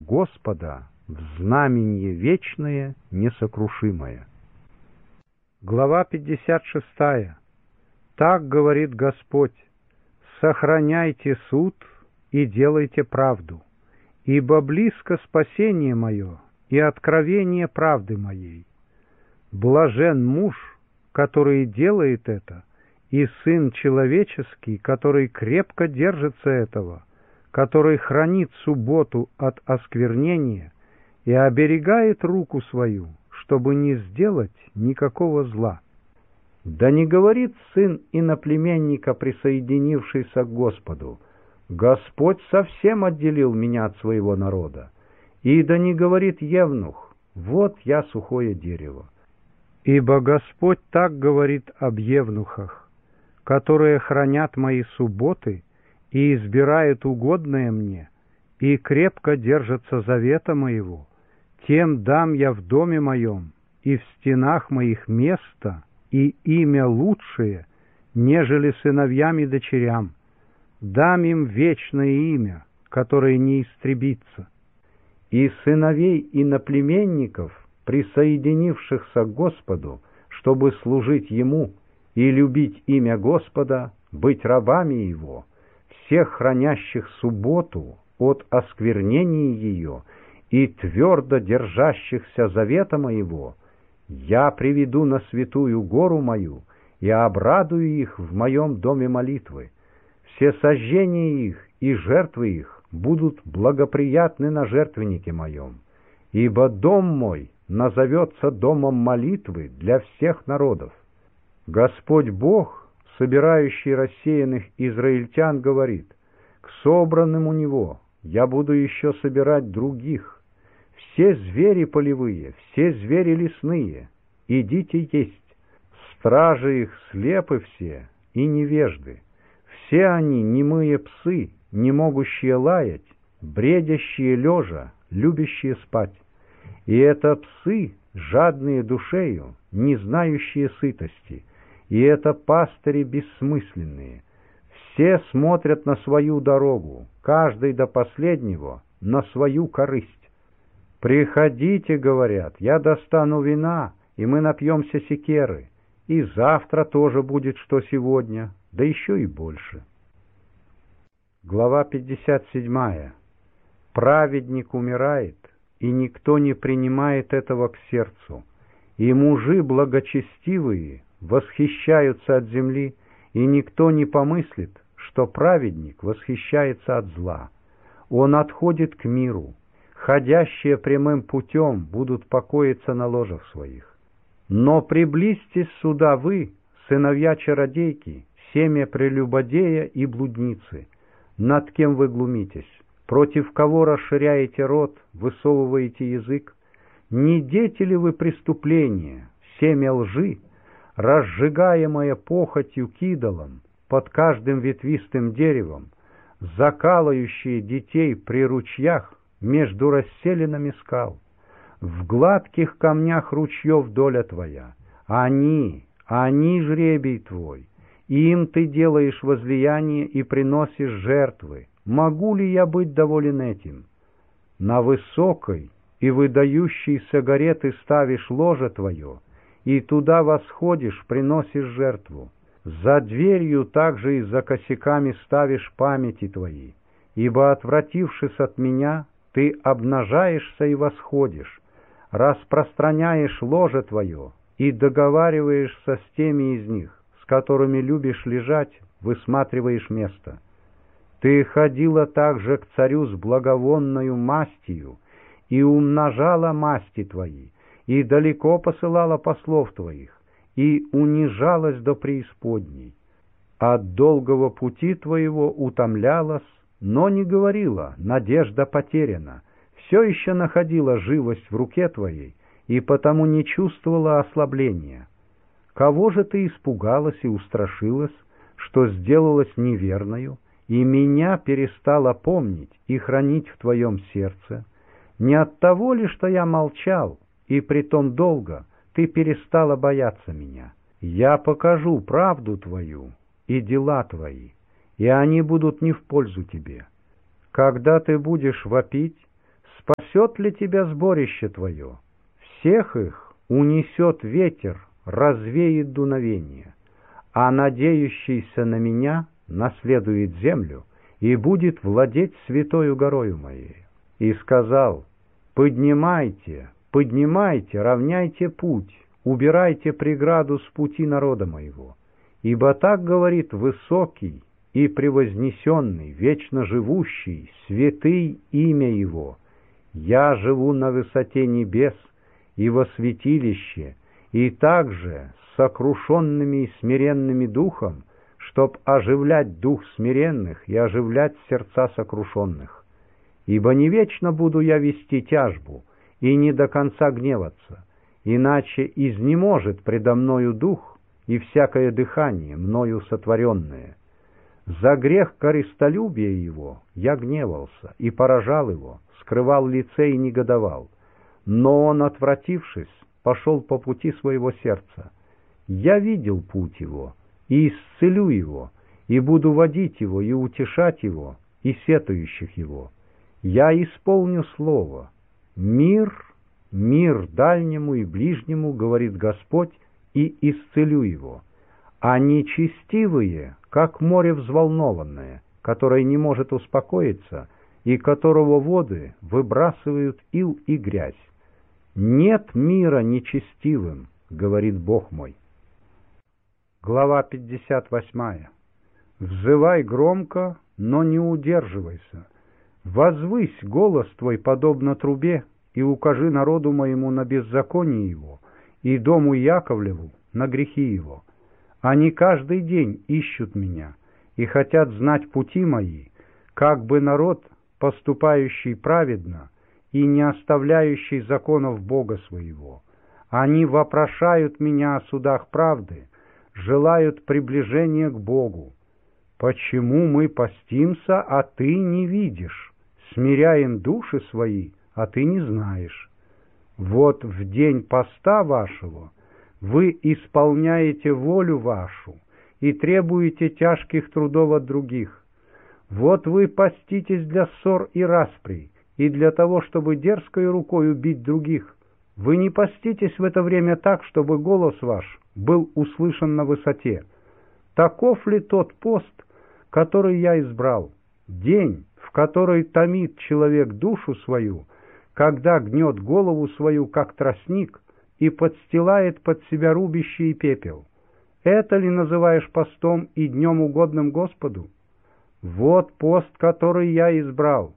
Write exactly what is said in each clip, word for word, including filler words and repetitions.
Господа в знаменье вечное, несокрушимое. Глава пятьдесят шестая. Так говорит Господь: сохраняйте суд и делайте правду, ибо близко спасение мое и откровение правды моей. Блажен муж, который делает это, и сын человеческий, который крепко держится этого, который хранит субботу от осквернения и оберегает руку свою, чтобы не сделать никакого зла. Да не говорит сын иноплеменника, присоединившийся к Господу: Господь совсем отделил меня от своего народа. И да не говорит евнух: вот я сухое дерево. Ибо Господь так говорит об евнухах, которые хранят мои субботы и избирают угодное мне, и крепко держатся завета моего, тем дам я в доме моем и в стенах моих место и имя лучшее, нежели сыновьям и дочерям. Дам им вечное имя, которое не истребится. И сыновей иноплеменников, присоединившихся к Господу, чтобы служить Ему и любить имя Господа, быть рабами Его, всех хранящих субботу от осквернения ее и твердо держащихся завета моего, я приведу на святую гору мою и обрадую их в моем доме молитвы. Все сожжения их и жертвы их будут благоприятны на жертвеннике моем, ибо дом мой назовется домом молитвы для всех народов. Господь Бог, собирающий рассеянных израильтян, говорит: к собранным у Него я буду еще собирать других. Все звери полевые, все звери лесные, идите есть. Стражи их слепы все и невежды. Все они немые псы, не могущие лаять, бредящие лежа, любящие спать. И это псы, жадные душею, не знающие сытости, и это пастыри бессмысленные. Все смотрят на свою дорогу, каждый до последнего на свою корысть. «Приходите, — говорят, — я достану вина, и мы напьемся секеры, и завтра тоже будет, что сегодня, да еще и больше». Глава пятьдесят седьмая. Праведник умирает, и никто не принимает этого к сердцу, и мужи благочестивые восхищаются от земли, и никто не помыслит, что праведник восхищается от зла. Он отходит к миру. Ходящие прямым путем будут покоиться на ложах своих. Но приблизьтесь сюда вы, сыновья чародейки, семя прелюбодея и блудницы. Над кем вы глумитесь? Против кого расширяете рот, высовываете язык? Не дети ли вы преступления, семя лжи, разжигаемое похотью к идолам под каждым ветвистым деревом, закалывающие детей при ручьях между расселинами скал? В гладких камнях ручьев доля твоя. Они, они жребий твой. Им ты делаешь возлияние и приносишь жертвы. Могу ли я быть доволен этим? На высокой и выдающейся горе ты ставишь ложе твое, и туда восходишь, приносишь жертву. За дверью также и за косяками ставишь памяти твои, ибо, отвратившись от меня, ты обнажаешься и восходишь, распространяешь ложе твое и договариваешься с теми из них, с которыми любишь лежать, высматриваешь место. Ты ходила также к царю с благовонною мастью и умножала масти твои, и далеко посылала послов твоих, и унижалась до преисподней. От долгого пути твоего утомлялась, но не говорила: надежда потеряна, все еще находила живость в руке твоей, и потому не чувствовала ослабления. Кого же ты испугалась и устрашилась, что сделалась неверною, и меня перестала помнить и хранить в твоем сердце? Не от того ли, что я молчал, и притом долго, ты перестала бояться меня? Я покажу правду твою и дела твои, и они будут не в пользу тебе. Когда ты будешь вопить, Спасет ли тебя сборище твое? Всех их унесет ветер, развеет дуновение, а надеющийся на меня наследует землю и будет владеть святою горою моей. И сказал: поднимайте, поднимайте, равняйте путь, убирайте преграду с пути народа моего, ибо так говорит высокий и превознесенный, вечно живущий, святый имя его. Я живу на высоте небес и во святилище, и также с сокрушенными и смиренными духом, чтоб оживлять дух смиренных и оживлять сердца сокрушенных. Ибо не вечно буду я вести тяжбу и не до конца гневаться, иначе изнеможет предо мною дух и всякое дыхание, мною сотворенное. За грех корыстолюбия его я гневался и поражал его, скрывал лице и негодовал. Но он, отвратившись, пошел по пути своего сердца. Я видел путь его, и исцелю его, и буду водить его, и утешать его, и сетующих его. Я исполню слово. Мир, мир дальнему и ближнему, говорит Господь, и исцелю его. А нечестивые, как море взволнованное, которое не может успокоиться, и которого воды выбрасывают ил и грязь. Нет мира нечестивым, говорит Бог мой. Глава пятьдесят восьмая. Взывай громко, но не удерживайся. Возвысь голос твой подобно трубе, и укажи народу моему на беззаконие его, и дому Яковлеву на грехи его. Они каждый день ищут меня и хотят знать пути мои, как бы народ, поступающий праведно и не оставляющий законов Бога своего. Они вопрошают меня о судах правды, желают приближения к Богу. Почему мы постимся, а ты не видишь? Смиряем души свои, а ты не знаешь. Вот в день поста вашего вы исполняете волю вашу и требуете тяжких трудов от других. Вот вы поститесь для ссор и распри, и для того, чтобы дерзкой рукой убить других. Вы не поститесь в это время так, чтобы голос ваш был услышан на высоте. Таков ли тот пост, который я избрал? День, в который томит человек душу свою, когда гнет голову свою, как тростник, и подстилает под себя рубище и пепел. Это ли называешь постом и днем угодным Господу? Вот пост, который я избрал.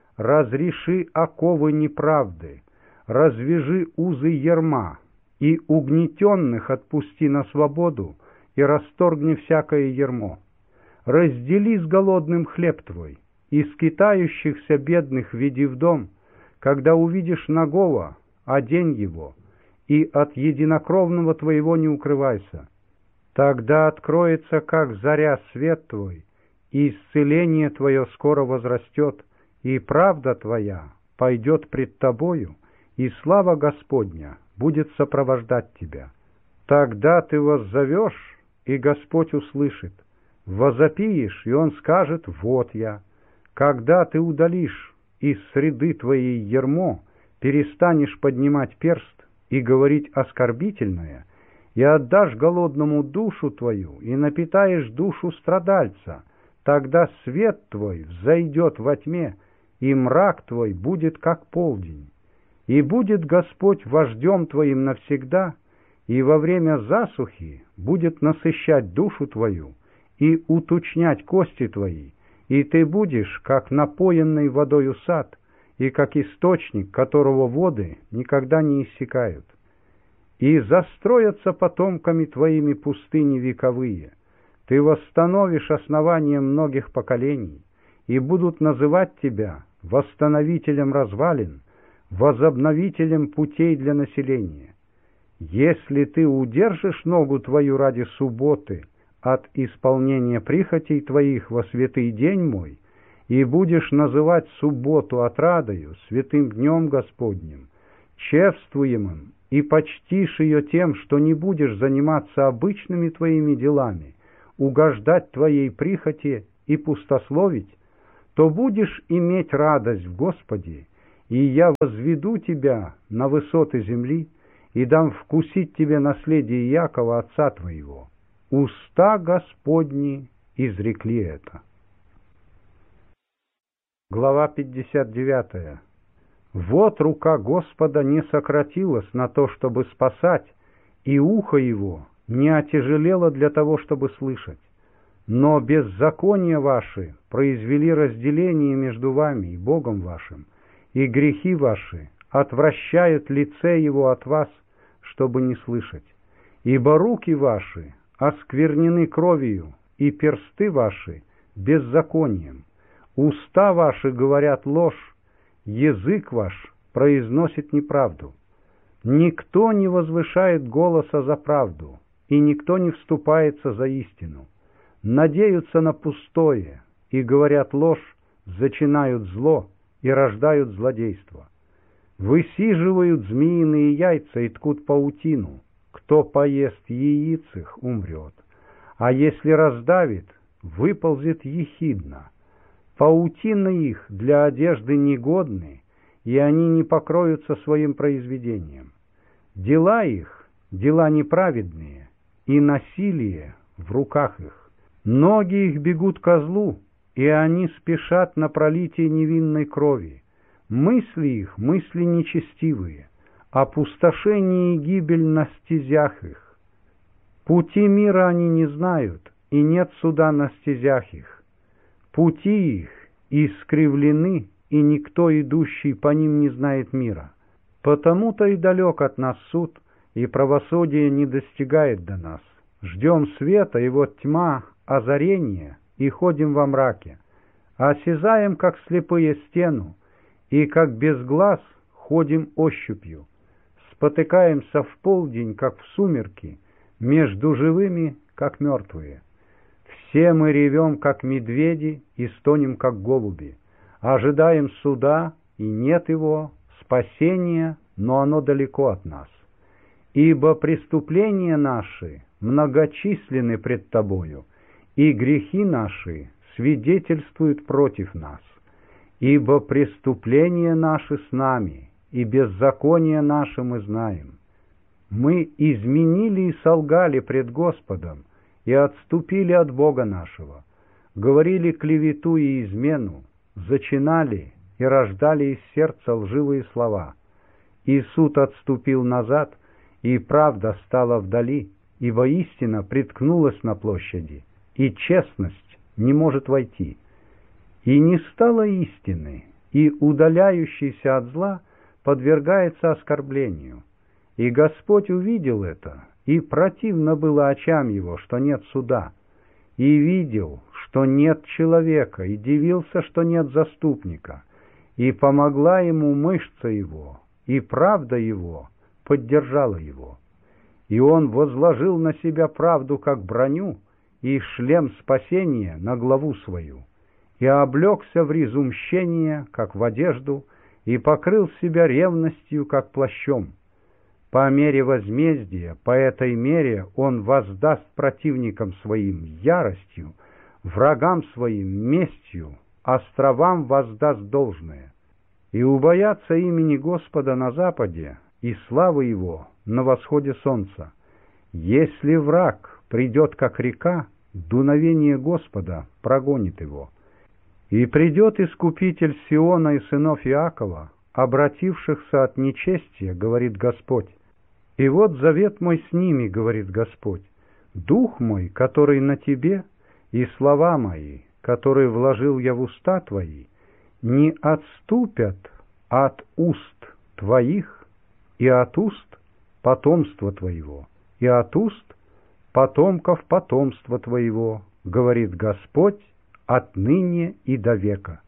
Разреши оковы неправды, развяжи узы ярма, и угнетенных отпусти на свободу, и расторгни всякое ярмо. Раздели с голодным хлеб твой, и скитающихся бедных веди в дом. Когда увидишь нагого, одень его, и от единокровного твоего не укрывайся. Тогда откроется, как заря, свет твой, и исцеление твое скоро возрастет, и правда твоя пойдет пред тобою, и слава Господня будет сопровождать тебя. Тогда ты воззовешь, и Господь услышит, возопиешь, и Он скажет: вот я. Когда ты удалишь из среды твоей ярмо, перестанешь поднимать перст и говорить оскорбительное, и отдашь голодному душу твою, и напитаешь душу страдальца, тогда свет твой взойдет во тьме, и мрак твой будет как полдень. И будет Господь вождем твоим навсегда, и во время засухи будет насыщать душу твою и уточнять кости твои, и ты будешь, как напоенный водою сад, и как источник, которого воды никогда не иссякают. И застроятся потомками твоими пустыни вековые, ты восстановишь основание многих поколений, и будут называть тебя восстановителем развалин, возобновителем путей для населения. Если ты удержишь ногу твою ради субботы от исполнения прихотей твоих во святый день мой, и будешь называть субботу отрадою, святым днем Господним, чествуемым, и почтишь ее тем, что не будешь заниматься обычными твоими делами, угождать твоей прихоти и пустословить, то будешь иметь радость в Господе, и я возведу тебя на высоты земли, и дам вкусить тебе наследие Якова, отца твоего. Уста Господни изрекли это». Глава пятьдесят девятая. «Вот рука Господа не сократилась на то, чтобы спасать, и ухо его не отяжелело для того, чтобы слышать. Но беззакония ваши произвели разделение между вами и Богом вашим, и грехи ваши отвращают лице его от вас, чтобы не слышать. Ибо руки ваши осквернены кровью, и персты ваши беззаконием. Уста ваши говорят ложь, язык ваш произносит неправду. Никто не возвышает голоса за правду, и никто не вступается за истину. Надеются на пустое, и говорят ложь, зачинают зло и рождают злодейство. Высиживают змеиные яйца и ткут паутину. Кто поест яиц их, умрет. А если раздавит, выползет ехидно. Паутины их для одежды негодны, и они не покроются своим произведением. Дела их — дела неправедные, и насилие в руках их. Ноги их бегут ко злу, и они спешат на пролитие невинной крови. Мысли их — мысли нечестивые, опустошение и гибель на стезях их. Пути мира они не знают, и нет суда на стезях их. Пути их искривлены, и никто, идущий по ним, не знает мира. Потому-то и далек от нас суд, и правосудие не достигает до нас. Ждем света, и вот тьма, озарение, и ходим во мраке. Осязаем, как слепые, стену, и как без глаз ходим ощупью. Спотыкаемся в полдень, как в сумерки, между живыми, как мертвые. Все мы ревем, как медведи, и стонем, как голуби. Ожидаем суда, и нет его, спасения, но оно далеко от нас. Ибо преступления наши многочисленны пред Тобою, и грехи наши свидетельствуют против нас. Ибо преступления наши с нами, и беззаконие наше мы знаем. Мы изменили и солгали пред Господом, и отступили от Бога нашего, говорили клевету и измену, зачинали и рождали из сердца лживые слова. И суд отступил назад, и правда стала вдали, ибо истина приткнулась на площади, и честность не может войти. И не стало истины, и удаляющийся от зла подвергается оскорблению. И Господь увидел это, и противно было очам его, что нет суда, и видел, что нет человека, и дивился, что нет заступника, и помогла ему мышца его, и правда его поддержала его. И он возложил на себя правду, как броню, и шлем спасения на главу свою, и облегся в ризу мщения, как в одежду, и покрыл себя ревностью, как плащом. По мере возмездия, по этой мере он воздаст противникам своим яростью, врагам своим местью, островам воздаст должное. И убоятся имени Господа на западе, и славы его на восходе солнца. Если враг придет, как река, дуновение Господа прогонит его. И придет Искупитель Сиона и сынов Иакова, обратившихся от нечестия, говорит Господь. И вот завет мой с ними, говорит Господь, дух мой, который на тебе, и слова мои, которые вложил я в уста твои, не отступят от уст твоих и от уст потомства твоего, и от уст потомков потомства твоего, говорит Господь, отныне и до века.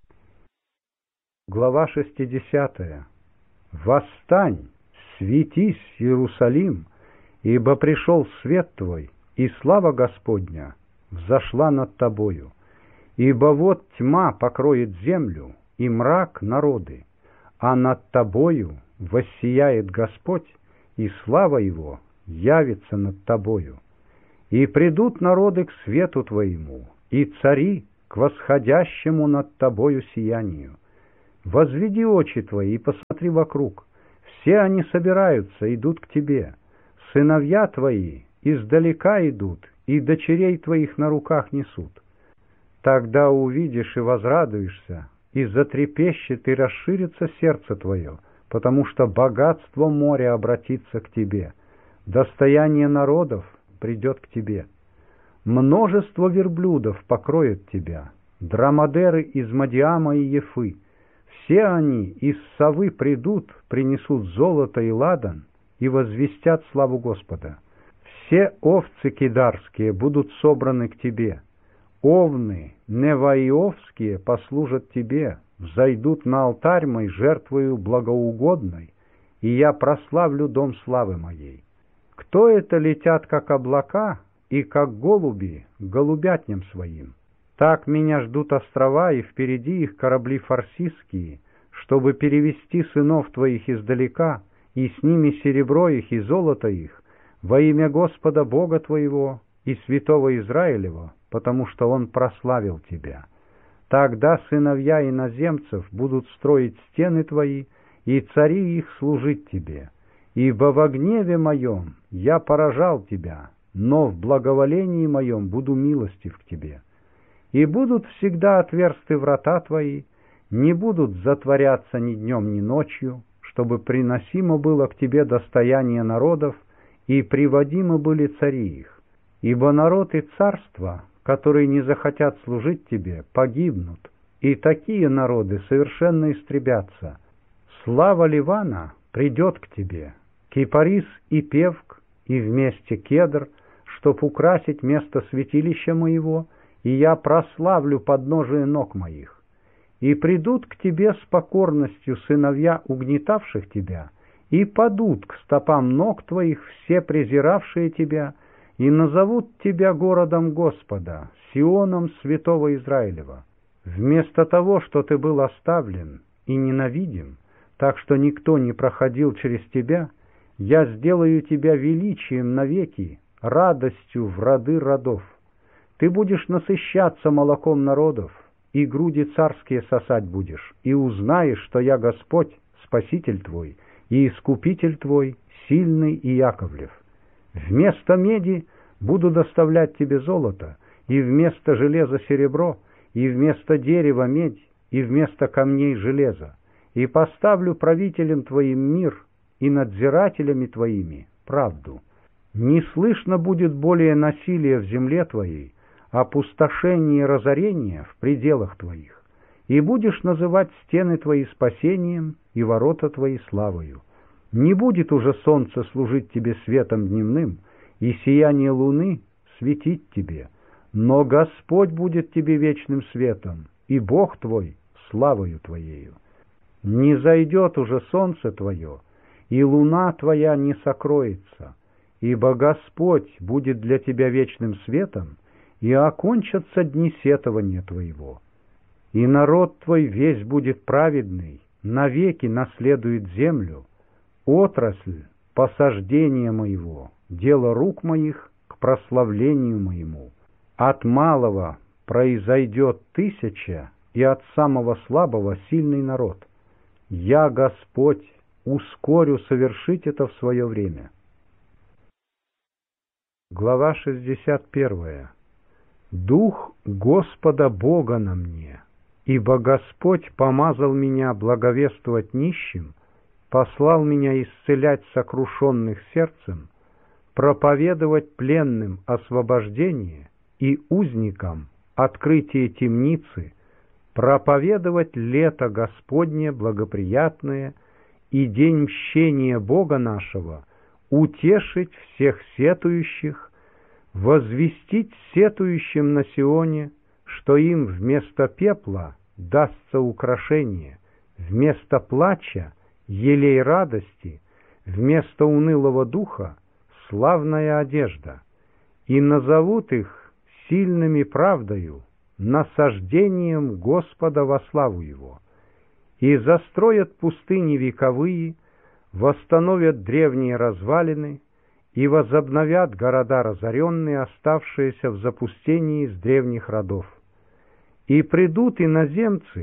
Глава шестидесятая. Восстань! Светись, Иерусалим, ибо пришел свет твой, и слава Господня взошла над тобою. Ибо вот тьма покроет землю, и мрак народы, а над тобою воссияет Господь, и слава Его явится над тобою. И придут народы к свету твоему, и цари к восходящему над тобою сиянию. Возведи очи твои и посмотри вокруг. Все они собираются, идут к тебе. Сыновья твои издалека идут, и дочерей твоих на руках несут. Тогда увидишь и возрадуешься, и затрепещет, и расширится сердце твое, потому что богатство моря обратится к тебе, достояние народов придет к тебе. Множество верблюдов покроет тебя, драмадеры из Мадиама и Ефы. Все они из Совы придут, принесут золото и ладан и возвестят славу Господа. Все овцы кидарские будут собраны к тебе, овны неваиовские послужат тебе, взойдут на алтарь мой жертвою благоугодной, и я прославлю дом славы моей. Кто это летят, как облака, и как голуби к голубятням своим? Так меня ждут острова, и впереди их корабли фарсистские, чтобы перевести сынов твоих издалека, и с ними серебро их и золото их, во имя Господа Бога твоего и святого Израилева, потому что Он прославил тебя. Тогда сыновья иноземцев будут строить стены твои, и цари их служить тебе. Ибо во гневе моем я поражал тебя, но в благоволении моем буду милостив к тебе. И будут всегда отверсты врата твои, не будут затворяться ни днем, ни ночью, чтобы приносимо было к тебе достояние народов, и приводимы были цари их. Ибо народ и царство, которые не захотят служить тебе, погибнут, и такие народы совершенно истребятся. Слава Ливана придет к тебе, кипарис и певк, и вместе кедр, чтоб украсить место святилища моего, и я прославлю подножие ног моих. И придут к тебе с покорностью сыновья угнетавших тебя, и падут к стопам ног твоих все презиравшие тебя, и назовут тебя городом Господа, Сионом святого Израилева. Вместо того, что ты был оставлен и ненавидим, так что никто не проходил через тебя, я сделаю тебя величием навеки, радостью в роды родов. Ты будешь насыщаться молоком народов, и груди царские сосать будешь, и узнаешь, что я Господь, Спаситель твой, и Искупитель твой, сильный и Яковлев. Вместо меди буду доставлять тебе золото, и вместо железа серебро, и вместо дерева медь, и вместо камней железо, и поставлю правителем твоим мир, и надзирателями твоими правду. Не слышно будет более насилия в земле твоей, опустошения и разорения в пределах твоих, и будешь называть стены твои спасением и ворота твои славою. Не будет уже солнце служить тебе светом дневным, и сияние луны светить тебе, но Господь будет тебе вечным светом, и Бог твой славою твоею. Не зайдет уже солнце твое, и луна твоя не сокроется, ибо Господь будет для тебя вечным светом, и окончатся дни сетования твоего. И народ твой весь будет праведный, навеки наследует землю, отрасль посаждения моего, дело рук моих к прославлению моему. От малого произойдет тысяча, и от самого слабого сильный народ. Я, Господь, ускорю совершить это в свое время. Глава шестьдесят первая. Дух Господа Бога на мне, ибо Господь помазал меня благовествовать нищим, послал меня исцелять сокрушенных сердцем, проповедовать пленным освобождение и узникам открытие темницы, проповедовать лето Господне благоприятное и день мщения Бога нашего, утешить всех сетующих, возвестить сетующим на Сионе, что им вместо пепла дастся украшение, вместо плача елей радости, вместо унылого духа славная одежда, и назовут их сильными правдою, насаждением Господа во славу Его, и застроят пустыни вековые, восстановят древние развалины, и возобновят города разоренные, оставшиеся в запустении с древних родов. И придут иноземцы,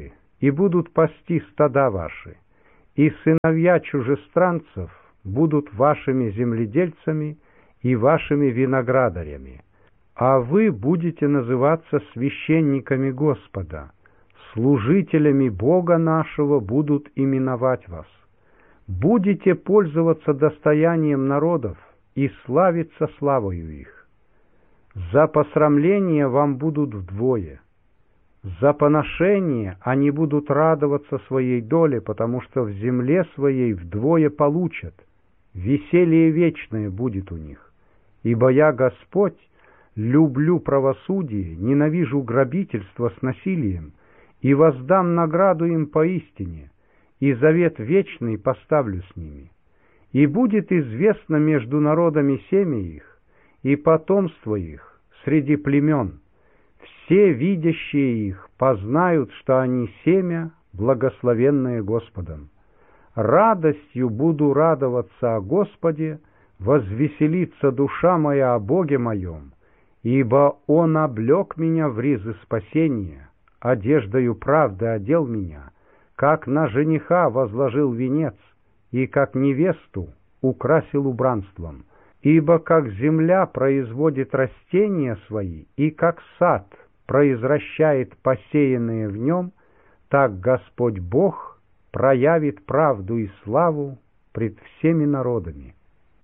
и будут пасти стада ваши, и сыновья чужестранцев будут вашими земледельцами и вашими виноградарями, а вы будете называться священниками Господа, служителями Бога нашего будут именовать вас. Будете пользоваться достоянием народов и славиться славою их. За посрамление вам будут вдвое. За поношение они будут радоваться своей доле, потому что в земле своей вдвое получат. Веселье вечное будет у них. Ибо я, Господь, люблю правосудие, ненавижу грабительство с насилием, и воздам награду им поистине, и завет вечный поставлю с ними. И будет известно между народами семя их, и потомство их среди племен. Все видящие их познают, что они семя, благословенное Господом. Радостью буду радоваться о Господе, возвеселится душа моя о Боге моем, ибо Он облек меня в ризы спасения, одеждою правды одел меня, как на жениха возложил венец, и как невесту украсил убранством. Ибо как земля производит растения свои, и как сад произращает посеянные в нем, так Господь Бог проявит правду и славу пред всеми народами.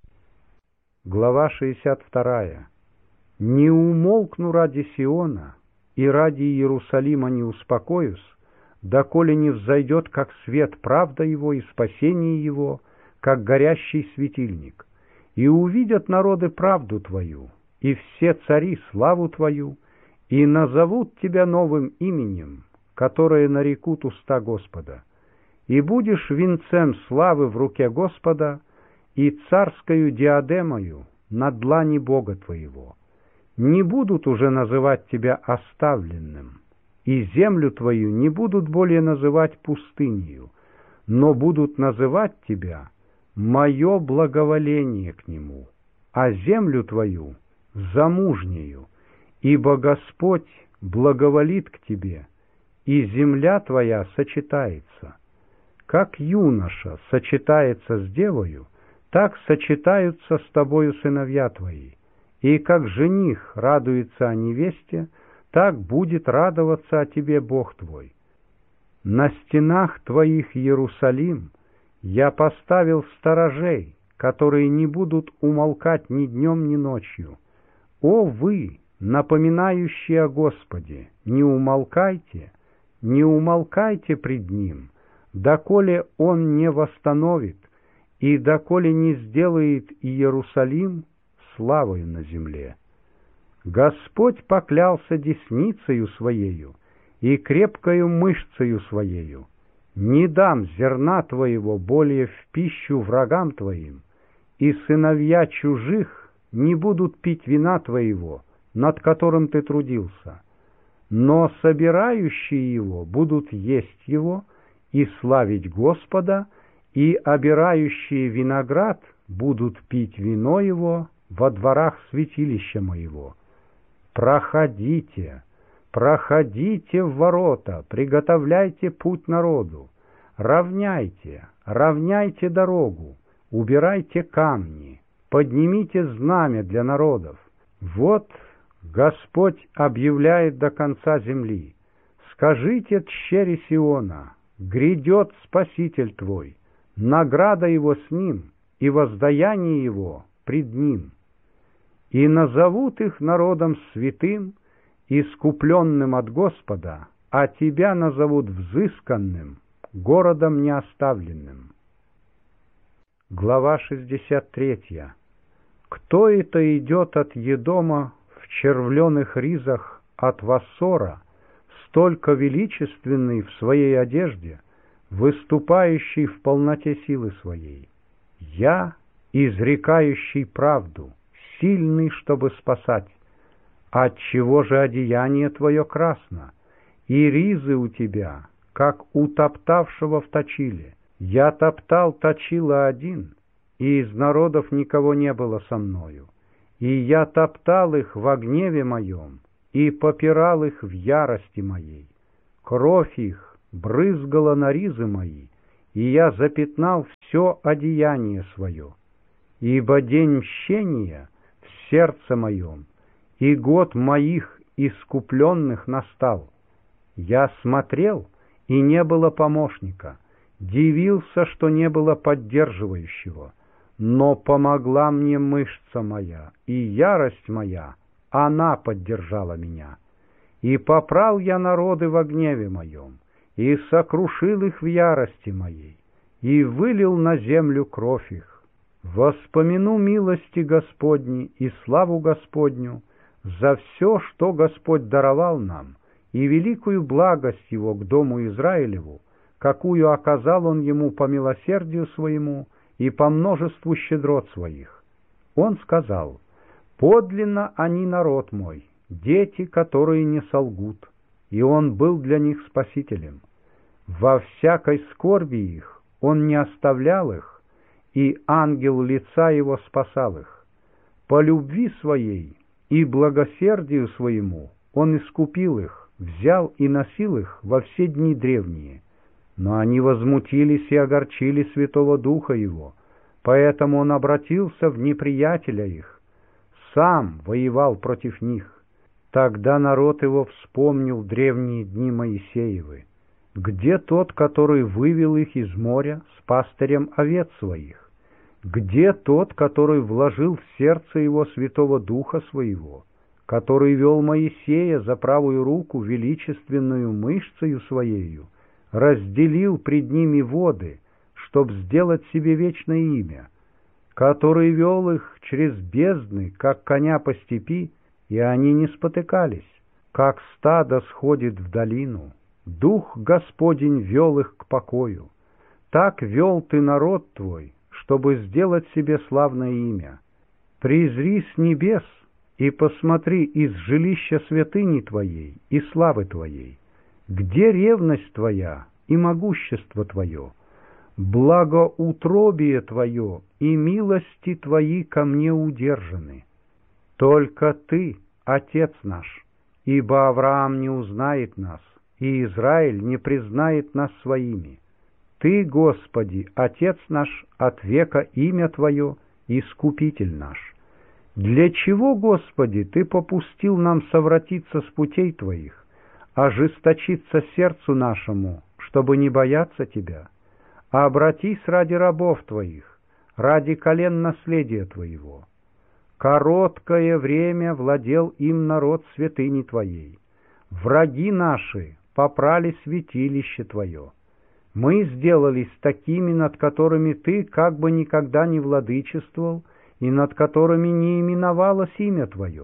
Глава шестьдесят вторая. «Не умолкну ради Сиона, и ради Иерусалима не успокоюсь, доколе не взойдет, как свет, правда его и спасение его, как горящий светильник. И увидят народы правду твою, и все цари славу твою, и назовут тебя новым именем, которое нарекут уста Господа. И будешь венцем славы в руке Господа, и царскою диадемою на длани Бога твоего. Не будут уже называть тебя оставленным, и землю твою не будут более называть пустынью, но будут называть тебя мое благоволение к нему, а землю твою замужнею, ибо Господь благоволит к тебе, и земля твоя сочетается. Как юноша сочетается с девою, так сочетаются с тобою сыновья твои, и как жених радуется о невесте, так будет радоваться о тебе Бог твой. На стенах твоих, Иерусалим, я поставил сторожей, которые не будут умолкать ни днем, ни ночью. О вы, напоминающие о Господе, не умолкайте, не умолкайте пред Ним, доколе Он не восстановит, и доколе не сделает Иерусалим славою на земле. Господь поклялся десницею Своею и крепкою мышцею Своею: не дам зерна твоего более в пищу врагам твоим, и сыновья чужих не будут пить вина твоего, над которым ты трудился, но собирающие его будут есть его и славить Господа, и обирающие виноград будут пить вино его во дворах святилища моего. Проходите, проходите в ворота, приготовляйте путь народу, равняйте, равняйте дорогу, убирайте камни, поднимите знамя для народов. Вот Господь объявляет до конца земли: скажите тщери Сиона, грядет Спаситель твой, награда его с ним, и воздаяние его пред ним. И назовут их народом святым, искупленным от Господа, а тебя назовут взысканным, городом неоставленным». Глава шестьдесят третья. «Кто это идет от Едома в червленых ризах от Вассора, столько величественный в своей одежде, выступающий в полноте силы своей? Я, изрекающий правду, сильный, чтобы спасать. Отчего же одеяние твое красно, и ризы у тебя, как у топтавшего в точиле? Я топтал точила один, и из народов никого не было со мною. И я топтал их во гневе моем, и попирал их в ярости моей. Кровь их брызгала на ризы мои, и я запятнал все одеяние свое. Ибо день мщения в сердце моем, и год моих искупленных настал. Я смотрел, и не было помощника, дивился, что не было поддерживающего, но помогла мне мышца моя, и ярость моя, она поддержала меня. И попрал я народы во гневе моем, и сокрушил их в ярости моей, и вылил на землю кровь их. Воспомяну милости Господни и славу Господню за все, что Господь даровал нам, и великую благость Его к дому Израилеву, какую оказал Он ему по милосердию своему и по множеству щедрот своих. Он сказал: «Подлинно они народ мой, дети, которые не солгут», и Он был для них спасителем. Во всякой скорби их Он не оставлял их, и ангел лица Его спасал их. По любви Своей и благосердию Своему Он искупил их, взял и носил их во все дни древние. Но они возмутились и огорчили Святого Духа Его, поэтому Он обратился в неприятеля их, сам воевал против них. Тогда народ его вспомнил древние дни Моисеевы. Где тот, который вывел их из моря с пастырем овец своих? Где тот, который вложил в сердце его Святого Духа Своего, который вел Моисея за правую руку величественную мышцею Своею, разделил пред ними воды, чтоб сделать себе вечное имя, который вел их через бездны, как коня по степи, и они не спотыкались, как стадо сходит в долину. Дух Господень вел их к покою. Так вел ты народ твой, чтобы сделать себе славное имя. Призри с небес и посмотри из жилища святыни твоей и славы твоей. Где ревность твоя и могущество твое? Благоутробие твое и милости твои ко мне удержаны. Только ты, Отец наш, ибо Авраам не узнает нас, и Израиль не признает нас своими. Ты, Господи, Отец наш, от века имя Твое, Искупитель наш. Для чего, Господи, Ты попустил нам совратиться с путей Твоих, ожесточиться сердцу нашему, чтобы не бояться Тебя? Обратись ради рабов Твоих, ради колен наследия Твоего. Короткое время владел им народ святыни Твоей. Враги наши попрали святилище Твое. Мы сделались такими, над которыми Ты как бы никогда не владычествовал, и над которыми не именовалось имя Твое.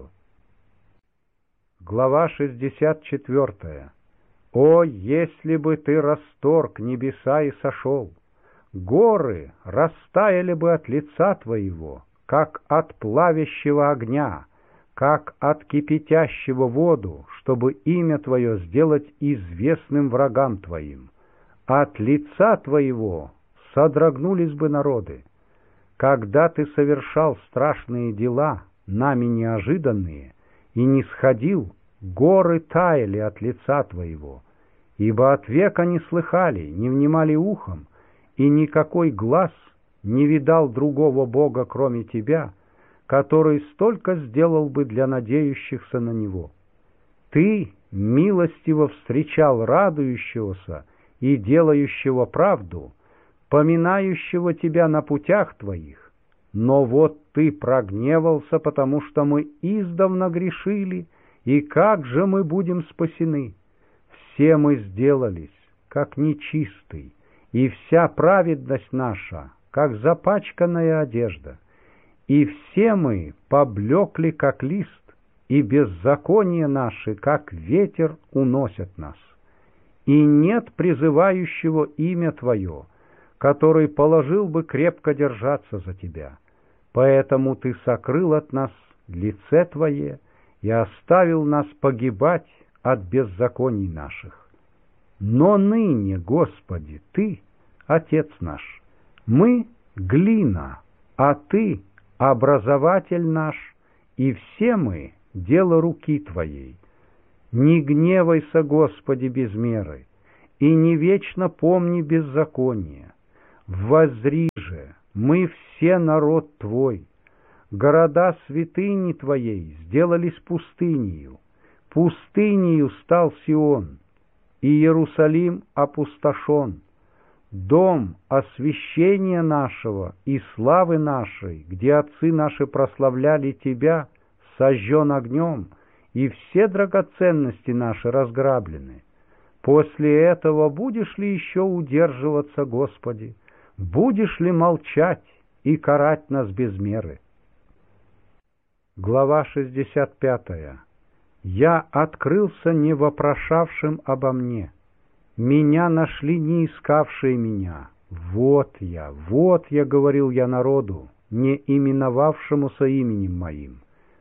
Глава шестьдесят четвёртая. О, если бы Ты расторг небеса и сошел! Горы растаяли бы от лица Твоего, как от плавящего огня, как от кипятящего воду, чтобы имя Твое сделать известным врагам Твоим. От лица Твоего содрогнулись бы народы. Когда Ты совершал страшные дела, нами неожиданные, и не сходил, горы таяли от лица Твоего, ибо от века не слыхали, не внимали ухом, и никакой глаз не видал другого Бога, кроме Тебя, который столько сделал бы для надеющихся на Него. Ты милостиво встречал радующегося и делающего правду, поминающего Тебя на путях Твоих, но вот Ты прогневался, потому что мы издавна грешили, и как же мы будем спасены? Все мы сделались, как нечистый, и вся праведность наша, как запачканная одежда. И все мы поблекли, как лист, и беззакония наши, как ветер, уносят нас. И нет призывающего имя Твое, который положил бы крепко держаться за Тебя. Поэтому Ты сокрыл от нас лице Твое и оставил нас погибать от беззаконий наших. Но ныне, Господи, Ты, Отец наш, мы — глина, а Ты — образователь наш, и все мы — дело руки Твоей. Не гневайся, Господи, без меры, и не вечно помни беззаконие. Воззри же, мы все народ Твой, города святыни Твоей сделались пустынею, пустынею стал Сион, и Иерусалим опустошен. Дом освящения нашего и славы нашей, где отцы наши прославляли Тебя, сожжен огнем, и все драгоценности наши разграблены. После этого будешь ли еще удерживаться, Господи? Будешь ли молчать и карать нас без меры? Глава шестьдесят пятая. Я открылся не вопрошавшим обо мне. Меня нашли не искавшие меня. Вот я, вот я, говорил я народу, не именовавшемуся именем моим.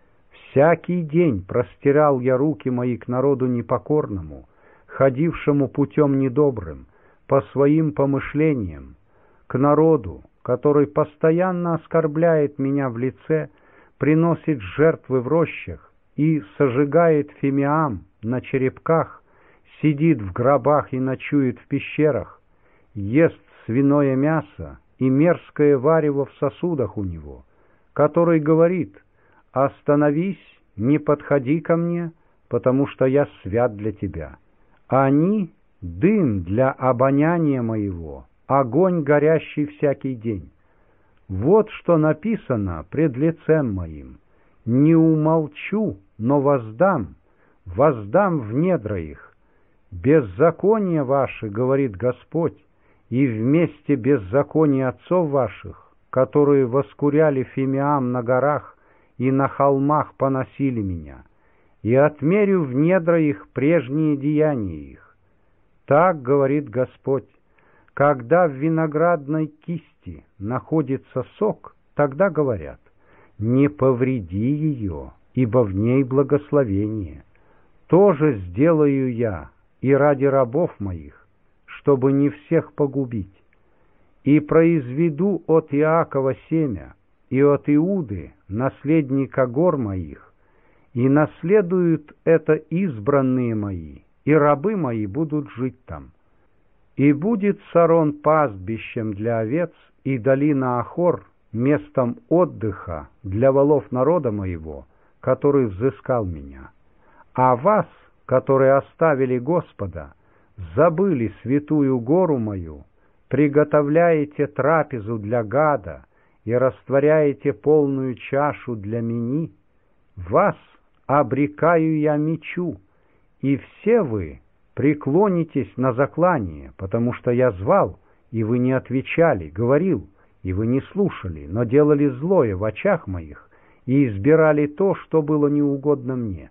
Всякий день простирал я руки мои к народу непокорному, ходившему путем недобрым, по своим помышлениям, к народу, который постоянно оскорбляет меня в лице, приносит жертвы в рощах и сожигает фимиам на черепках, сидит в гробах и ночует в пещерах, ест свиное мясо и мерзкое варево в сосудах у него, который говорит: «Остановись, не подходи ко мне, потому что я свят для тебя». Они — дым для обоняния моего, огонь горящий всякий день. Вот что написано пред лицем моим: не умолчу, но воздам, воздам в недра их. Беззаконие ваше, говорит Господь, и вместе беззакония отцов ваших, которые воскуряли фимиам на горах и на холмах поносили меня, и отмерю в недра их прежние деяния их. Так говорит Господь: когда в виноградной кисти находится сок, тогда говорят: не повреди ее, ибо в ней благословение. То же сделаю я и ради рабов моих, чтобы не всех погубить. И произведу от Иакова семя, и от Иуды наследника гор моих, и наследуют это избранные мои, и рабы мои будут жить там. И будет Сарон пастбищем для овец, и долина Ахор местом отдыха для волов народа моего, который взыскал меня. А вас, которые оставили Господа, забыли святую гору мою, приготовляете трапезу для гада и растворяете полную чашу для мени, вас обрекаю я мечу, и все вы преклонитесь на заклание, потому что я звал, и вы не отвечали, говорил, и вы не слушали, но делали злое в очах моих и избирали то, что было неугодно мне.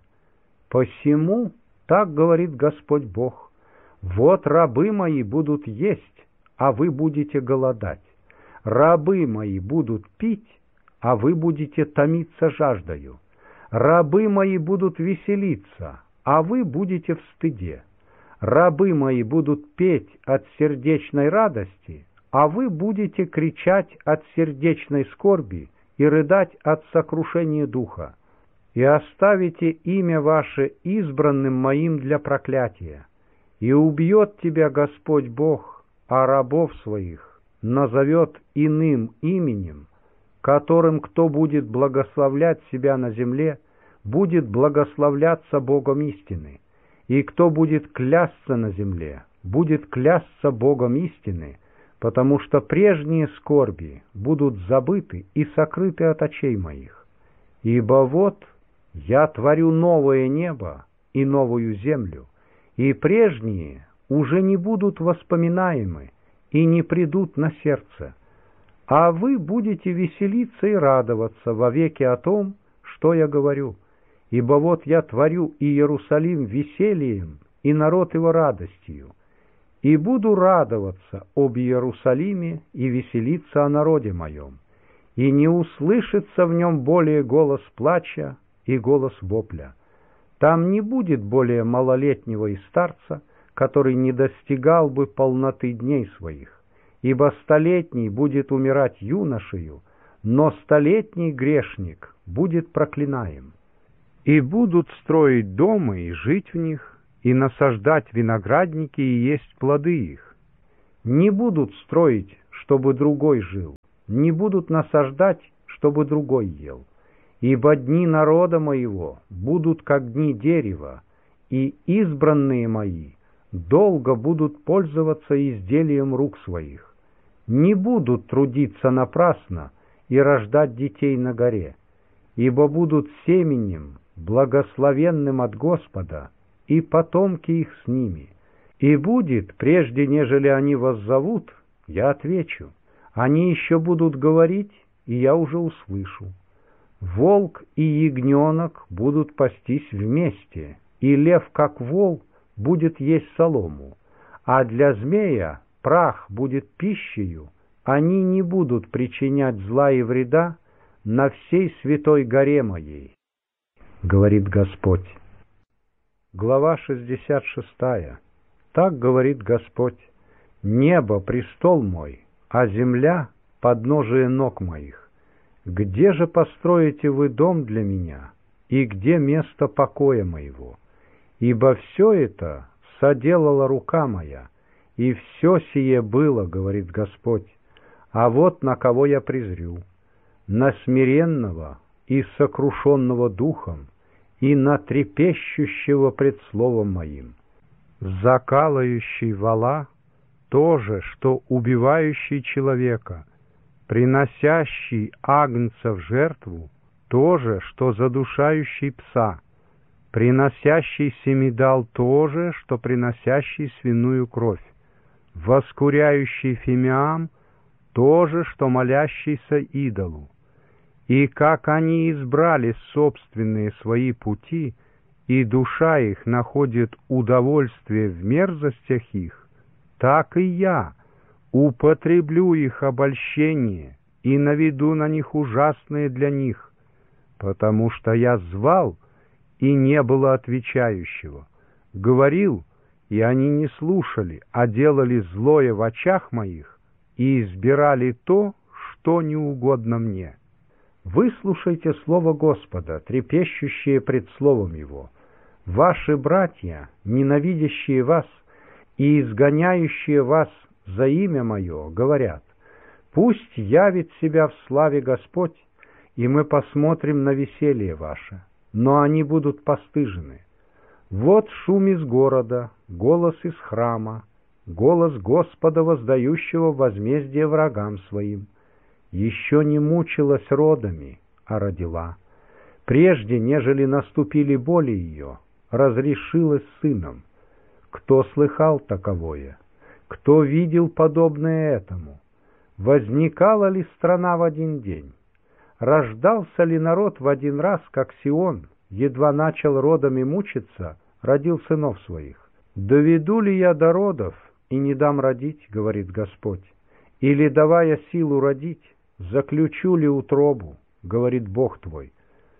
Посему так говорит Господь Бог: вот рабы мои будут есть, а вы будете голодать. Рабы мои будут пить, а вы будете томиться жаждою. Рабы мои будут веселиться, а вы будете в стыде. Рабы мои будут петь от сердечной радости, а вы будете кричать от сердечной скорби и рыдать от сокрушения духа. И оставите имя ваше избранным моим для проклятия. И убьет тебя Господь Бог, а рабов своих назовет иным именем, которым кто будет благословлять себя на земле, будет благословляться Богом истины, и кто будет клясться на земле, будет клясться Богом истины, потому что прежние скорби будут забыты и сокрыты от очей моих. Ибо вот я творю новое небо и новую землю, и прежние уже не будут воспоминаемы и не придут на сердце, а вы будете веселиться и радоваться вовеки о том, что я говорю. Ибо вот я творю и Иерусалим весельем, и народ его радостью, и буду радоваться об Иерусалиме и веселиться о народе моем, и не услышится в нем более голос плача и голос вопля. Там не будет более малолетнего и старца, который не достигал бы полноты дней своих, ибо столетний будет умирать юношею, но столетний грешник будет проклинаем. И будут строить дома и жить в них, и насаждать виноградники и есть плоды их. Не будут строить, чтобы другой жил, не будут насаждать, чтобы другой ел. Ибо дни народа моего будут как дни дерева, и избранные мои долго будут пользоваться изделием рук своих. Не будут трудиться напрасно и рождать детей на горе, ибо будут семенем, благословенным от Господа, и потомки их с ними. И будет, прежде нежели они воззовут, я отвечу. Они еще будут говорить, и я уже услышу. Волк и ягненок будут пастись вместе, и лев, как вол, будет есть солому, а для змея прах будет пищею. Они не будут причинять зла и вреда на всей святой горе моей, говорит Господь. Глава шестьдесят шестая. Так говорит Господь: небо — престол мой, а земля — подножие ног моих. Где же построите вы дом для меня, и где место покоя моего? Ибо все это соделала рука моя, и все сие было, говорит Господь. А вот на кого я презрю: на смиренного и сокрушенного духом, и на трепещущего пред словом моим. Закалающий вола — то же, что убивающий человека, приносящий агнца в жертву — то же, что задушающий пса, приносящий семидал — то же, что приносящий свиную кровь, воскуряющий фимиам — то же, что молящийся идолу. И как они избрали собственные свои пути, и душа их находит удовольствие в мерзостях их, так и я употреблю их обольщение и наведу на них ужасные для них, потому что я звал, и не было отвечающего, говорил, и они не слушали, а делали злое в очах моих и избирали то, что не угодно мне. Выслушайте слово Господа, трепещущие пред словом Его. Ваши братья, ненавидящие вас и изгоняющие вас за имя Мое, говорят: пусть явит себя в славе Господь, и мы посмотрим на веселье ваше. Но они будут постыжены. Вот шум из города, голос из храма, голос Господа, воздающего возмездие врагам своим. Еще не мучилась родами, а родила. Прежде, нежели наступили боли ее, разрешилась сыном. Кто слыхал таковое? Кто видел подобное этому? Возникала ли страна в один день? Рождался ли народ в один раз, как Сион, едва начал родами мучиться, родил сынов своих? Доведу ли я до родов и не дам родить, говорит Господь? Или, давая силу родить, заключу ли утробу, говорит Бог твой?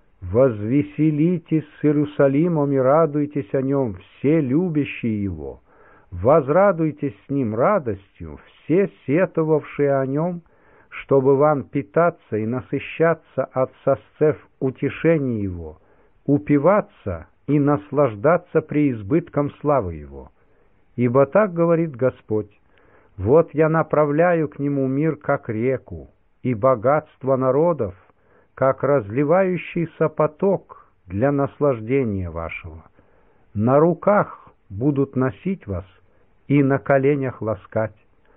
Возвеселитесь с Иерусалимом и радуйтесь о нем, все любящие его. Возрадуйтесь с ним радостью, все сетовавшие о нем, чтобы вам питаться и насыщаться от сосцев утешения его, упиваться и наслаждаться преизбытком славы его. Ибо так говорит Господь: вот я направляю к нему мир, как реку, и богатство народов, как разливающийся поток для наслаждения вашего. На руках будут носить вас и на коленях ласкать.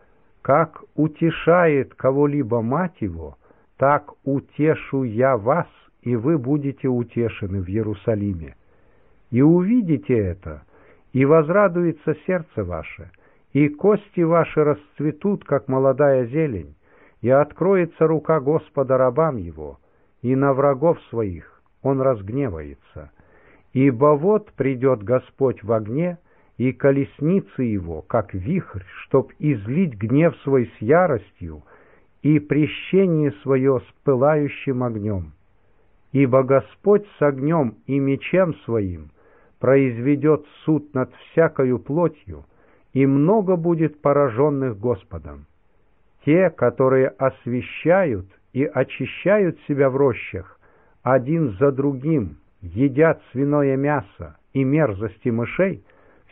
Как утешает кого-либо мать его, так утешу я вас, и вы будете утешены в Иерусалиме. И увидите это, и возрадуется сердце ваше, и кости ваши расцветут, как молодая зелень, и откроется рука Господа рабам его, и на врагов своих он разгневается. Ибо вот придет Господь в огне, и колесницы его, как вихрь, чтоб излить гнев свой с яростью и прещение свое с пылающим огнем. Ибо Господь с огнем и мечем своим произведет суд над всякою плотью, и много будет пораженных Господом. Те, которые освящают и очищают себя в рощах, один за другим едят свиное мясо и мерзости мышей,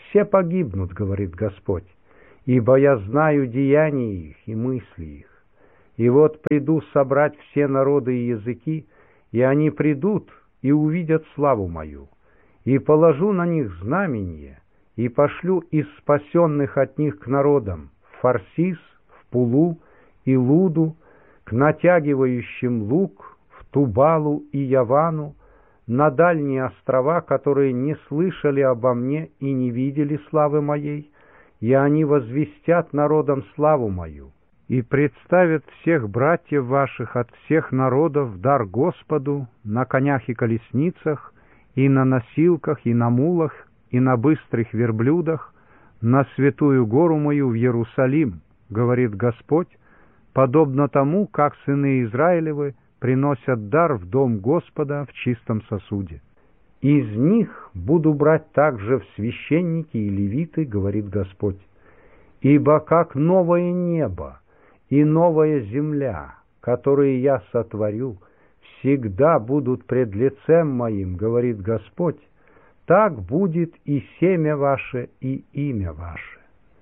все погибнут, говорит Господь, ибо я знаю деяния их и мысли их. И вот приду собрать все народы и языки, и они придут и увидят славу мою, и положу на них знамение, и пошлю из спасенных от них к народам в Фарсис, в Пулу и Луду, к натягивающим лук, в Тубалу и Явану, на дальние острова, которые не слышали обо мне и не видели славы моей, и они возвестят народам славу мою, и представят всех братьев ваших от всех народов в дар Господу на конях и колесницах, и на носилках, и на мулах, и на быстрых верблюдах, на святую гору мою в Иерусалим, говорит Господь, подобно тому, как сыны Израилевы приносят дар в дом Господа в чистом сосуде. Из них буду брать также в священники и левиты, говорит Господь, ибо как новое небо и новая земля, которые я сотворю, всегда будут пред лицем моим, говорит Господь, так будет и семя ваше, и имя ваше.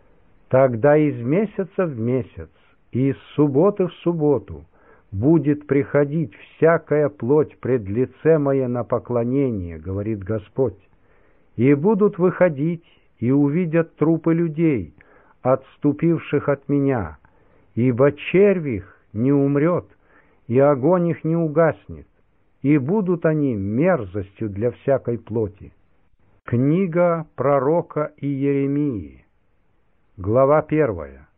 Тогда из месяца в месяц, и из субботы в субботу будет приходить всякая плоть пред лице мое на поклонение, говорит Господь, и будут выходить и увидят трупы людей, отступивших от меня, ибо червь их не умрет, и огонь их не угаснет, и будут они мерзостью для всякой плоти. Книга пророка Иеремии, глава первая.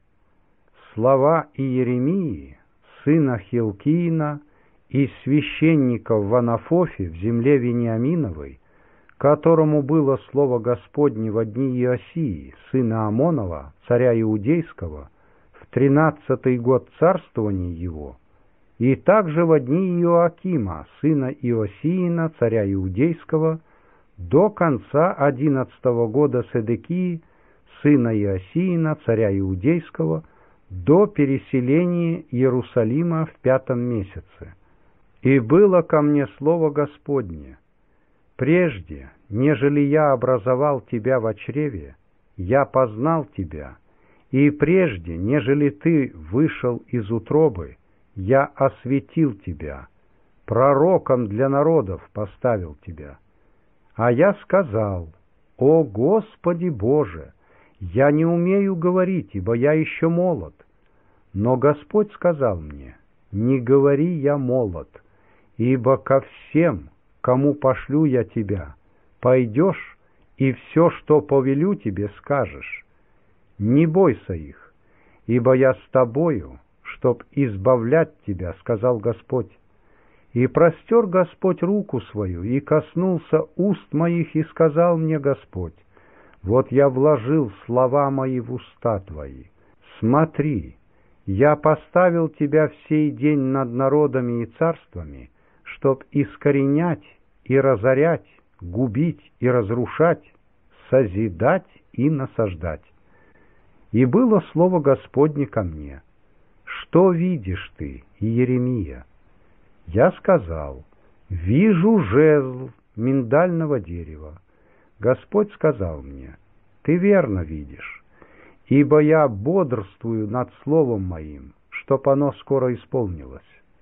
Слова Иеремии, сына Хилкиина, и священников в Анафофе в земле Вениаминовой, которому было слово Господне во дни Иосии, сына Амонова, царя Иудейского, в тринадцатый год царствования его, и также во дни Иоакима, сына Иосиина, царя Иудейского, до конца одиннадцатого года Седекии, сына Иосиина, царя Иудейского, до переселения Иерусалима в пятом месяце. И было ко мне слово Господне: прежде, нежели я образовал тебя во чреве, я познал тебя, и прежде, нежели ты вышел из утробы, я осветил тебя, пророком для народов поставил тебя. А я сказал: о Господи Боже, я не умею говорить, ибо я еще молод. Но Господь сказал мне: не говори, я молод, ибо ко всем, кому пошлю я тебя, пойдешь и все, что повелю тебе, скажешь. Не бойся их, ибо я с тобою, чтоб избавлять тебя, сказал Господь. И простер Господь руку свою, и коснулся уст моих, и сказал мне Господь: вот я вложил слова мои в уста твои. Смотри, я поставил тебя в сей день над народами и царствами, чтоб искоренять и разорять, губить и разрушать, созидать и насаждать. И было слово Господне ко мне: что видишь ты, Иеремия? Я сказал: вижу жезл миндального дерева. Господь сказал мне: ты верно видишь, ибо я бодрствую над словом моим, чтоб оно скоро исполнилось.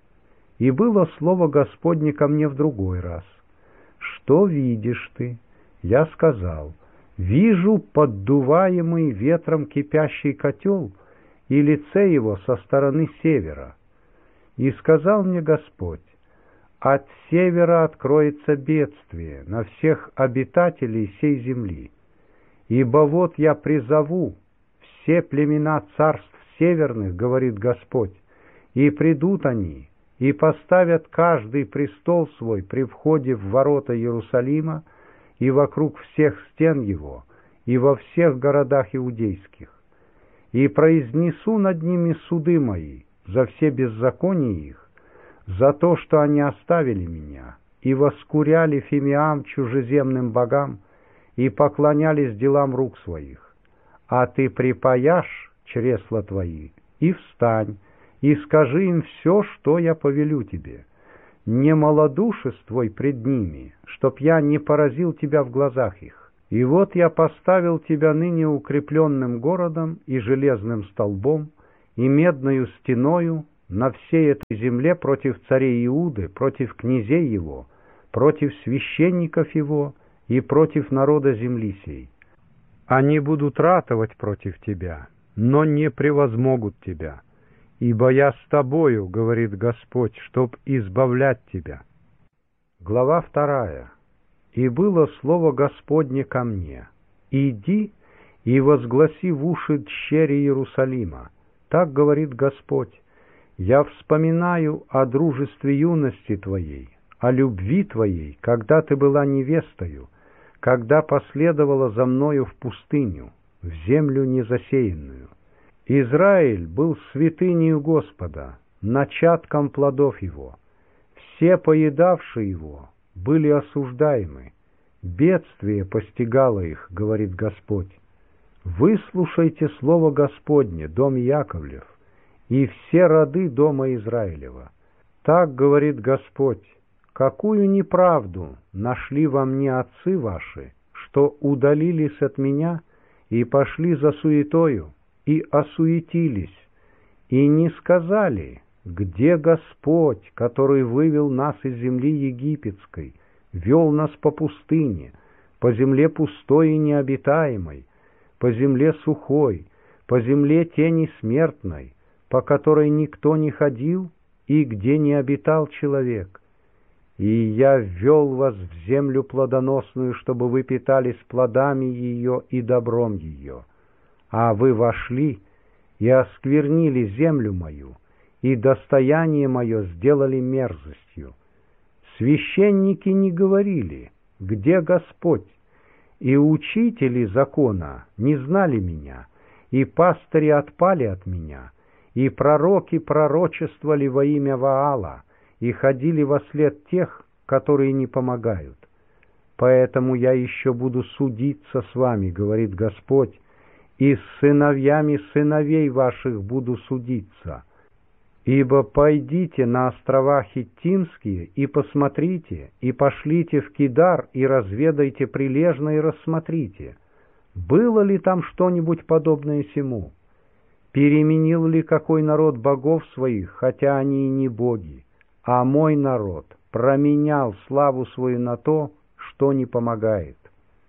И было слово Господне ко мне в другой раз: что видишь ты? Я сказал: вижу поддуваемый ветром кипящий котел, и лице его со стороны севера. И сказал мне Господь: от севера откроется бедствие на всех обитателей сей земли. Ибо вот я призову все племена царств северных, говорит Господь, и придут они, и поставят каждый престол свой при входе в ворота Иерусалима и вокруг всех стен его, и во всех городах иудейских. И произнесу над ними суды мои за все беззакония их, за то, что они оставили меня и воскуряли фимиам чужеземным богам и поклонялись делам рук своих. А ты припаяшь чресла твои и встань, и скажи им все, что я повелю тебе. Не малодушествуй пред ними, чтоб я не поразил тебя в глазах их. И вот я поставил тебя ныне укрепленным городом и железным столбом, и медною стеною на всей этой земле против царей Иуды, против князей его, против священников его и против народа земли сей. Они будут ратовать против тебя, но не превозмогут тебя, ибо я с тобою, говорит Господь, чтоб избавлять тебя. Глава вторая. И было слово Господне ко мне: иди и возгласи в уши тщере Иерусалима. Так говорит Господь: я вспоминаю о дружестве юности твоей, о любви твоей, когда ты была невестою, когда последовала за мною в пустыню, в землю незасеянную. Израиль был святынею Господа, начатком плодов его. Все поедавшие его были осуждаемы. Бедствие постигало их, говорит Господь. Выслушайте слово Господне, дом Яковлев, и все роды дома Израилева. Так говорит Господь: какую неправду нашли во мне отцы ваши, что удалились от меня и пошли за суетою, и осуетились, и не сказали: где Господь, который вывел нас из земли египетской, вел нас по пустыне, по земле пустой и необитаемой, по земле сухой, по земле тени смертной, по которой никто не ходил и где не обитал человек. И я ввел вас в землю плодоносную, чтобы вы питались плодами ее и добром ее. А вы вошли и осквернили землю мою, и достояние мое сделали мерзостью. Священники не говорили: где Господь? И учители закона не знали меня, и пастыри отпали от меня, и пророки пророчествовали во имя Ваала, и ходили вослед тех, которые не помогают. Поэтому я еще буду судиться с вами, говорит Господь, и с сыновьями сыновей ваших буду судиться. Ибо пойдите на острова Хиттимские и посмотрите, и пошлите в Кидар, и разведайте прилежно, и рассмотрите, было ли там что-нибудь подобное сему. Переменил ли какой народ богов своих, хотя они и не боги, а мой народ променял славу свою на то, что не помогает.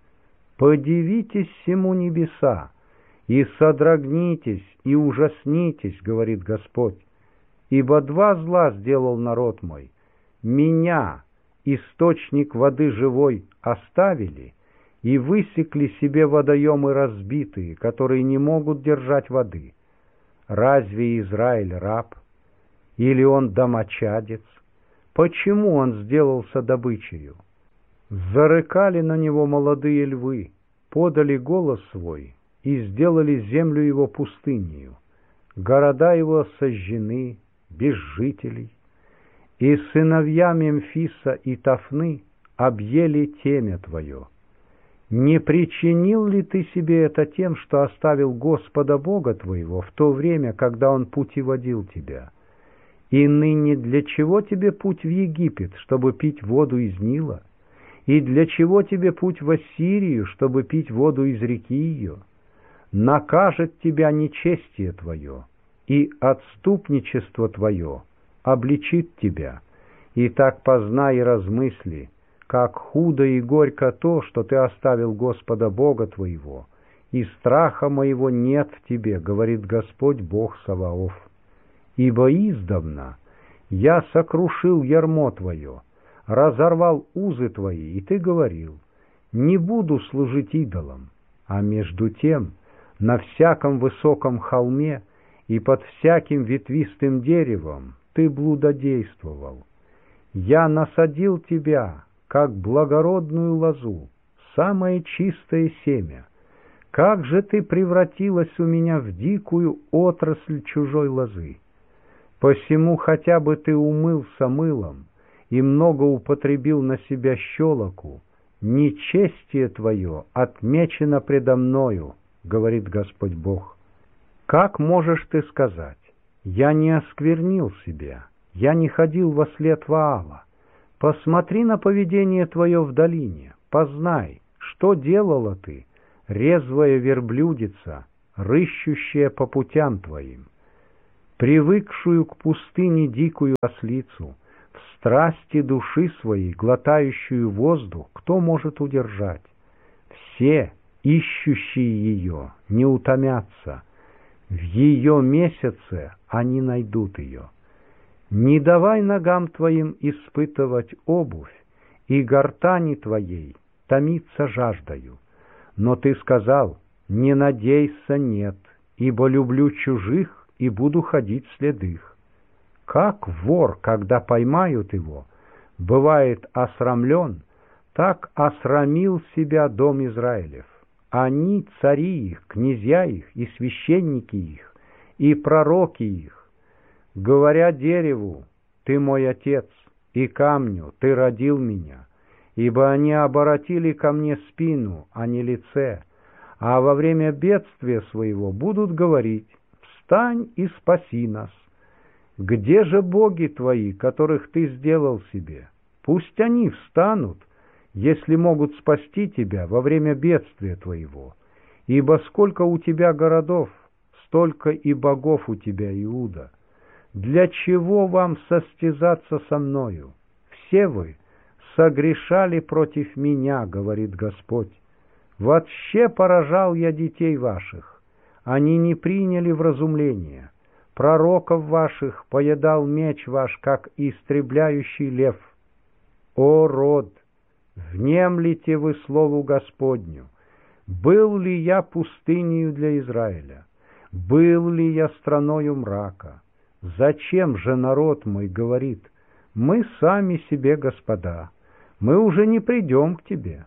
Подивитесь всему небеса, и содрогнитесь, и ужаснитесь, говорит Господь, ибо два зла сделал народ мой. Меня, источник воды живой, оставили, и высекли себе водоемы разбитые, которые не могут держать воды. Разве Израиль раб? Или он домочадец? Почему он сделался добычею? Зарыкали на него молодые львы, подали голос свой и сделали землю его пустынею. Города его сожжены, без жителей. И сыновья Мемфиса и Тафны объели темя твое. Не причинил ли ты себе это тем, что оставил Господа Бога твоего в то время, когда Он путеводил тебя? И ныне для чего тебе путь в Египет, чтобы пить воду из Нила? И для чего тебе путь в Ассирию, чтобы пить воду из реки ее? Накажет тебя нечестие твое, и отступничество твое обличит тебя. И так познай и размысли, как худо и горько то, что ты оставил Господа Бога твоего, и страха моего нет в тебе, говорит Господь Бог Саваоф. Ибо издавна я сокрушил ярмо твое, разорвал узы твои, и ты говорил: не буду служить идолам. А между тем на всяком высоком холме и под всяким ветвистым деревом ты блудодействовал. Я насадил тебя, как благородную лозу, самое чистое семя. Как же ты превратилась у меня в дикую отрасль чужой лозы? Посему хотя бы ты умылся мылом и много употребил на себя щелоку, нечестие твое отмечено предо мною, говорит Господь Бог. Как можешь ты сказать: я не осквернил себя, я не ходил вослед Ваала? Посмотри на поведение твое в долине, познай, что делала ты, резвая верблюдица, рыщущая по путям твоим? Привыкшую к пустыне дикую ослицу, в страсти души своей, глотающую воздух, кто может удержать? Все, ищущие ее, не утомятся, в ее месяце они найдут ее. Не давай ногам твоим испытывать обувь, и гортани твоей томиться жаждою. Но ты сказал: не надейся, нет, ибо люблю чужих и буду ходить вслед их. Как вор, когда поймают его, бывает осрамлен, так осрамил себя дом Израилев. Они, цари их, князья их и священники их, и пророки их, говоря дереву: ты мой отец, и камню: ты родил меня, ибо они оборотили ко мне спину, а не лице, а во время бедствия своего будут говорить: встань и спаси нас. Где же боги твои, которых ты сделал себе? Пусть они встанут, если могут спасти тебя во время бедствия твоего. Ибо сколько у тебя городов, столько и богов у тебя, Иуда. Для чего вам состязаться со мною? Все вы согрешали против меня, говорит Господь. Вообще поражал я детей ваших. Они не приняли вразумления. Пророков ваших поедал меч ваш, как истребляющий лев. О, род, внемлите вы слову Господню. Был ли я пустынею для Израиля? Был ли я страною мрака? Зачем же народ мой говорит: мы сами себе господа, мы уже не придем к тебе?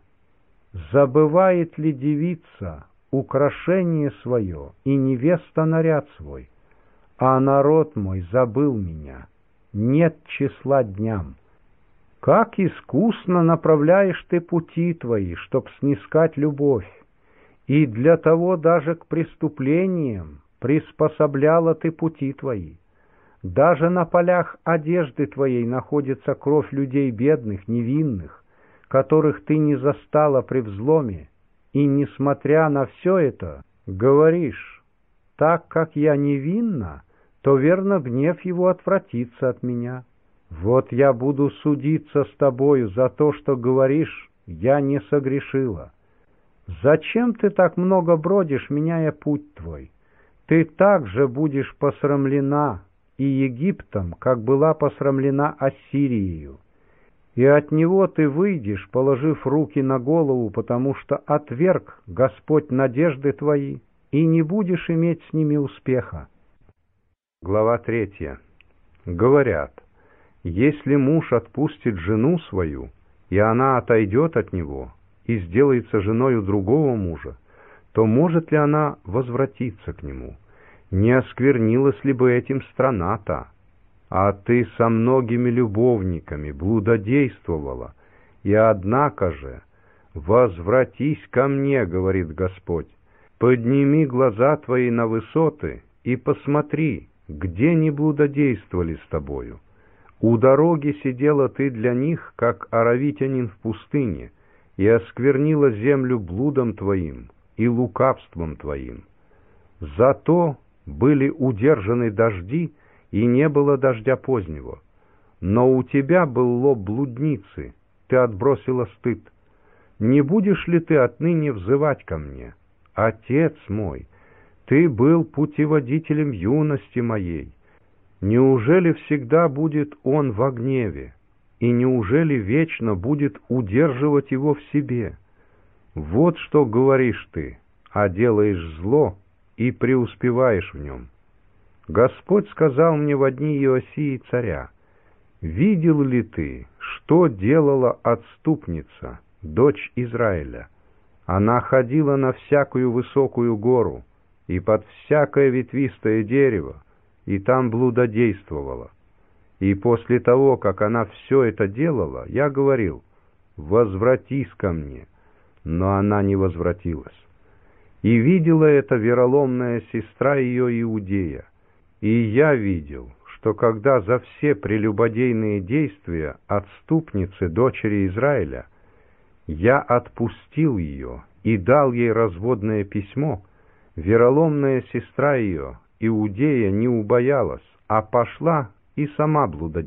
Забывает ли девица украшение свое и невеста наряд свой? А народ мой забыл меня, нет числа дням. Как искусно направляешь ты пути твои, чтоб снискать любовь, и для того даже к преступлениям приспособляла ты пути твои. Даже на полях одежды твоей находится кровь людей бедных, невинных, которых ты не застала при взломе, и, несмотря на все это, говоришь: так как я невинна, то верно гнев его отвратится от меня. Вот я буду судиться с тобою за то, что говоришь: я не согрешила. Зачем ты так много бродишь, меняя путь твой? Ты также будешь посрамлена и Египтом, как была посрамлена Ассирией. И от него ты выйдешь, положив руки на голову, потому что отверг Господь надежды твои, и не будешь иметь с ними успеха. Глава третья. Говорят: если муж отпустит жену свою, и она отойдет от него, и сделается женою другого мужа, то может ли она возвратиться к нему? Не осквернилась ли бы этим страна та? А ты со многими любовниками блудодействовала, и однако же возвратись ко мне, говорит Господь, подними глаза твои на высоты и посмотри, где не блудодействовали с тобою. У дороги сидела ты для них, как аравитянин в пустыне, и осквернила землю блудом твоим и лукавством твоим. Зато были удержаны дожди, и не было дождя позднего. Но у тебя был лоб блудницы, ты отбросила стыд. Не будешь ли ты отныне взывать ко мне? Отец мой, ты был путеводителем юности моей. Неужели всегда будет он во гневе? И неужели вечно будет удерживать его в себе? Вот что говоришь ты, а делаешь зло и преуспеваешь в нем. Господь сказал мне во дни Иосии царя: видел ли ты, что делала отступница, дочь Израиля? Она ходила на всякую высокую гору и под всякое ветвистое дерево, и там блудодействовала. И после того, как она все это делала, я говорил: возвратись ко мне. Но она не возвратилась. И видела это вероломная сестра ее Иудея. И я видел, что когда за все прелюбодейные действия отступницы дочери Израиля Я отпустил ее и дал ей разводное письмо. Вероломная сестра ее, Иудея, не убоялась, а пошла и сама блудодействовала.